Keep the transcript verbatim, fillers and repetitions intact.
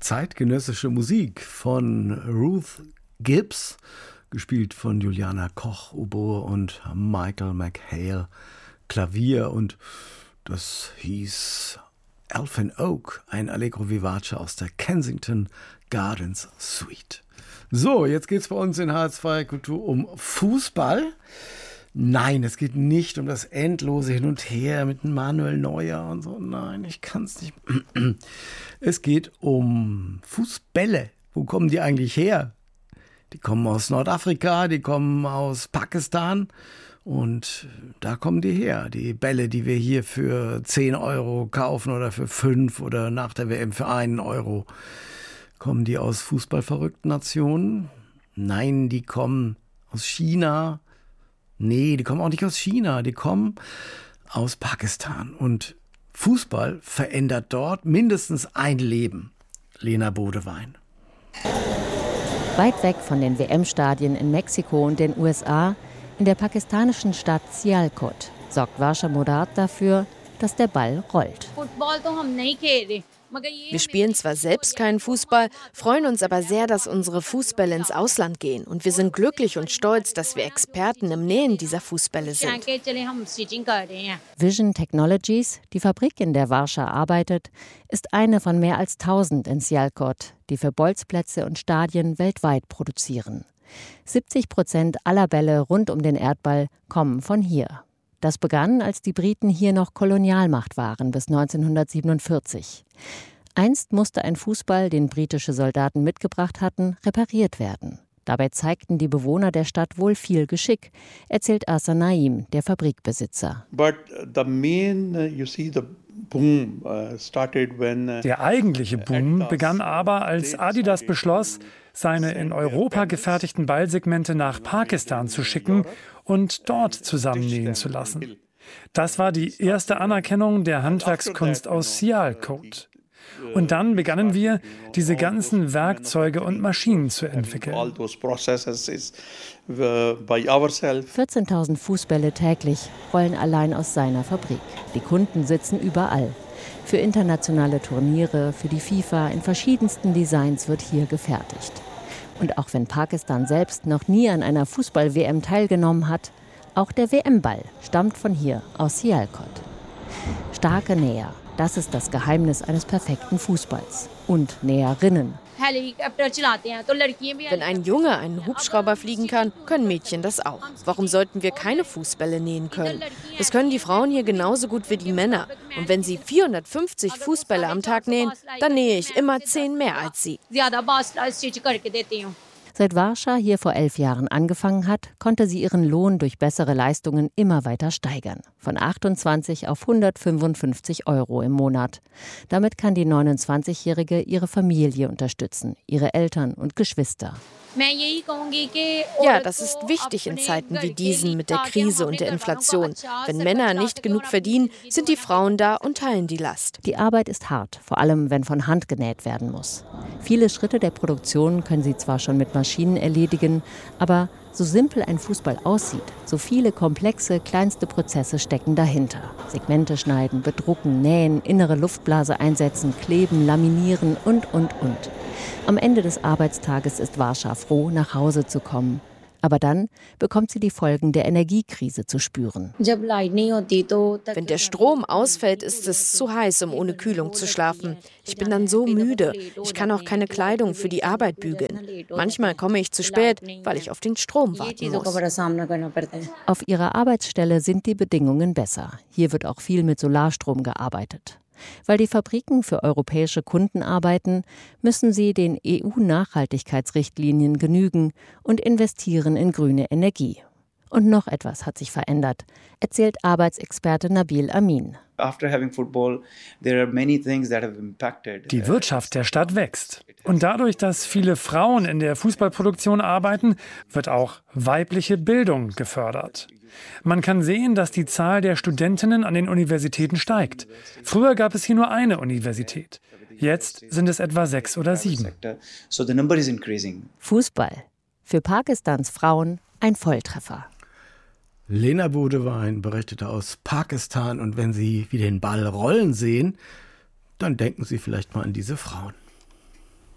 zeitgenössische Musik von Ruth Gibbs, gespielt von Juliana Koch, Oboe und Michael McHale, Klavier, und das hieß Elfin Oak, ein Allegro Vivace aus der Kensington Gardens Suite. So, jetzt geht es bei uns in H R zwei Kultur um Fußball. Nein, es geht nicht um das endlose Hin und Her mit Manuel Neuer und so. Nein, ich kann es nicht. Es geht um Fußbälle. Wo kommen die eigentlich her? Die kommen aus Nordafrika, die kommen aus Pakistan. Und da kommen die her, die Bälle, die wir hier für zehn Euro kaufen oder für fünf oder nach der W M für einen Euro. Kommen die aus fußballverrückten Nationen? Nein, die kommen aus China. Nee, die kommen auch nicht aus China, die kommen aus Pakistan. Und Fußball verändert dort mindestens ein Leben. Lena Bodewein. Weit weg von den W M-Stadien in Mexiko und den U S A, in der pakistanischen Stadt Sialkot, sorgt Varsha Murad dafür, dass der Ball rollt. Wir spielen zwar selbst keinen Fußball, freuen uns aber sehr, dass unsere Fußbälle ins Ausland gehen. Und wir sind glücklich und stolz, dass wir Experten im Nähen dieser Fußbälle sind. Vision Technologies, die Fabrik, in der Varsha arbeitet, ist eine von mehr als tausend in Sialkot, die für Bolzplätze und Stadien weltweit produzieren. siebzig Prozent aller Bälle rund um den Erdball kommen von hier. Das begann, als die Briten hier noch Kolonialmacht waren, bis neunzehnhundertsiebenundvierzig. Einst musste ein Fußball, den britische Soldaten mitgebracht hatten, repariert werden. Dabei zeigten die Bewohner der Stadt wohl viel Geschick, erzählt Asa Naim, der Fabrikbesitzer. But the main, you see, the boom started when Der eigentliche Boom begann aber, als Adidas beschloss, seine in Europa gefertigten Ballsegmente nach Pakistan zu schicken und dort zusammennähen zu lassen. Das war die erste Anerkennung der Handwerkskunst aus Sialkot. Und dann begannen wir, diese ganzen Werkzeuge und Maschinen zu entwickeln. vierzehntausend Fußbälle täglich rollen allein aus seiner Fabrik. Die Kunden sitzen überall. Für internationale Turniere, für die FIFA, in verschiedensten Designs wird hier gefertigt. Und auch wenn Pakistan selbst noch nie an einer Fußball-W M teilgenommen hat, auch der W M-Ball stammt von hier, aus Sialkot. Starke Näher, das ist das Geheimnis eines perfekten Fußballs. Und Näherinnen. Wenn ein Junge einen Hubschrauber fliegen kann, können Mädchen das auch. Warum sollten wir keine Fußbälle nähen können? Das können die Frauen hier genauso gut wie die Männer. Und wenn sie vierhundertfünfzig Fußbälle am Tag nähen, dann nähe ich immer zehn mehr als sie. Seit Varsha hier vor elf Jahren angefangen hat, konnte sie ihren Lohn durch bessere Leistungen immer weiter steigern. Von achtundzwanzig auf hundertfünfundfünfzig Euro im Monat. Damit kann die neunundzwanzigjährige ihre Familie unterstützen, ihre Eltern und Geschwister. Ja, das ist wichtig in Zeiten wie diesen mit der Krise und der Inflation. Wenn Männer nicht genug verdienen, sind die Frauen da und teilen die Last. Die Arbeit ist hart, vor allem wenn von Hand genäht werden muss. Viele Schritte der Produktion können sie zwar schon mit Maschinen erledigen, aber so simpel ein Fußball aussieht, so viele komplexe, kleinste Prozesse stecken dahinter. Segmente schneiden, bedrucken, nähen, innere Luftblase einsetzen, kleben, laminieren und, und, und. Am Ende des Arbeitstages ist Varsha froh, nach Hause zu kommen. Aber dann bekommt sie die Folgen der Energiekrise zu spüren. Wenn der Strom ausfällt, ist es zu heiß, um ohne Kühlung zu schlafen. Ich bin dann so müde. Ich kann auch keine Kleidung für die Arbeit bügeln. Manchmal komme ich zu spät, weil ich auf den Strom warten muss. Auf ihrer Arbeitsstelle sind die Bedingungen besser. Hier wird auch viel mit Solarstrom gearbeitet. Weil die Fabriken für europäische Kunden arbeiten, müssen sie den E U-Nachhaltigkeitsrichtlinien genügen und investieren in grüne Energie. Und noch etwas hat sich verändert, erzählt Arbeitsexperte Nabil Amin. Die Wirtschaft der Stadt wächst. Und dadurch, dass viele Frauen in der Fußballproduktion arbeiten, wird auch weibliche Bildung gefördert. Man kann sehen, dass die Zahl der Studentinnen an den Universitäten steigt. Früher gab es hier nur eine Universität. Jetzt sind es etwa sechs oder sieben. Fußball. Für Pakistans Frauen ein Volltreffer. Lena Bodewein berichtete aus Pakistan. Und wenn Sie wie den Ball rollen sehen, dann denken Sie vielleicht mal an diese Frauen.